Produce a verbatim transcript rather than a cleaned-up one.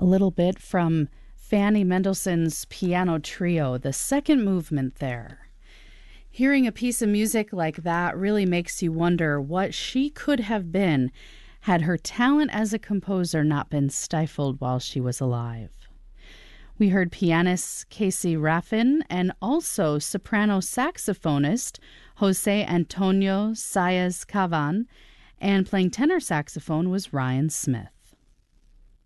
little bit from Fanny Mendelssohn's Piano Trio, the second movement there. Hearing a piece of music like that really makes you wonder what she could have been had her talent as a composer not been stifled while she was alive. We heard pianist Casey Raffin and also soprano saxophonist Jose Antonio Saez Cavan, and playing tenor saxophone was Ryan Smith.